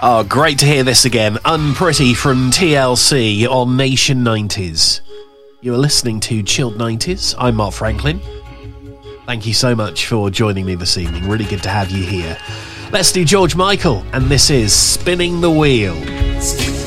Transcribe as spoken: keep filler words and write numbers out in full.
Oh, great to hear this again. Unpretty from T L C on Nation nineties. You are listening to Chilled nineties. I'm Mark Franklin. Thank you so much for joining me this evening. Really good to have you here. Let's do George Michael, and this is Spinning the Wheel.